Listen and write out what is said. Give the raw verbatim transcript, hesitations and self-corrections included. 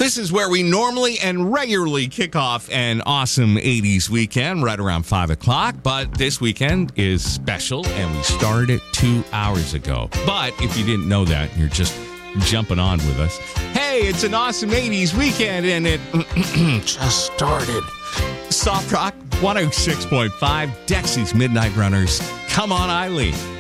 This is where we normally and regularly kick off an awesome eighties weekend right around five o'clock. But this weekend is special, and we started it two hours ago. But if you didn't know that, you're just jumping on with us. Hey, it's an awesome eighties weekend, and it just started. Soft Rock one oh six point five, Dexy's Midnight Runners. Come on, Eileen.